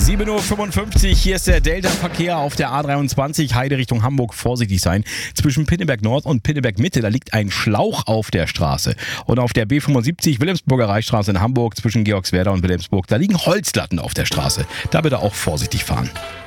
7:55 Uhr, hier ist der Delta-Verkehr auf der A23, Heide Richtung Hamburg, vorsichtig sein. Zwischen Pinneberg Nord und Pinneberg Mitte, da liegt ein Schlauch auf der Straße. Und auf der B75, Wilhelmsburger Reichsstraße in Hamburg, zwischen Georgswerda und Wilhelmsburg, da liegen Holzlatten auf der Straße. Da bitte auch vorsichtig fahren.